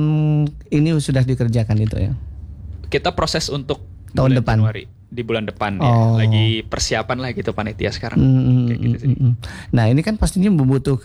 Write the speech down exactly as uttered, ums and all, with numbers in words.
ini sudah dikerjakan itu ya? Kita proses untuk tahun bulan depan. Januari, di bulan depan Oh. ya. Lagi persiapan lah gitu panitia sekarang. Hmm, Kayak gitu sih. Nah ini kan pastinya membutuhkan